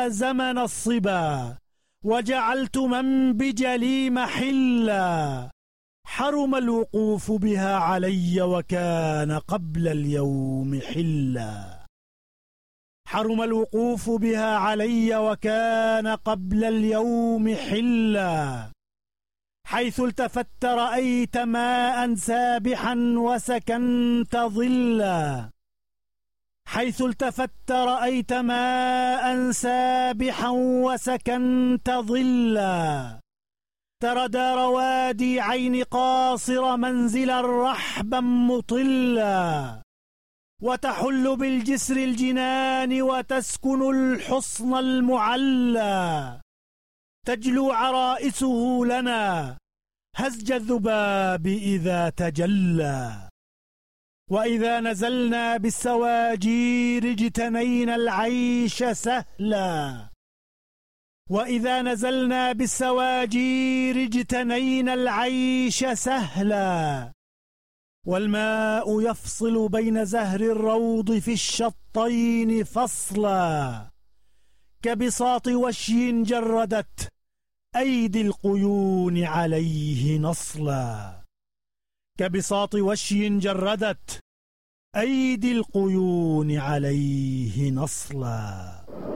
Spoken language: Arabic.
بها زمن الصبا وجعلت منبج لي محلا حرم الوقوف بها علي وكان قبل اليوم حلا حرم الوقوف بها علي وكان قبل اليوم حلا حيث التفت رأيت ماء سابحا وسكنت ظلا حيث التفت رأيت ماء سابحا وسكنت ظلا تردى روادي عين قاصر منزلا رحبا مطلا وتحل بالجسر الجنان وتسكن الحصن المعلى تجلو عرائسه لنا هزج الذباب إذا تجلى وإذا نزلنا بالسواجير اجتنينا العيش سهلا وإذا نزلنا بالسواجير اجتنينا العيش سهلا والماء يفصل بين زهر الروض في الشطين فصلا كبساط وشي جردت أيدي القيون عليه نصلا كبساط وشي جردت أيدي القيون عليه نصلا.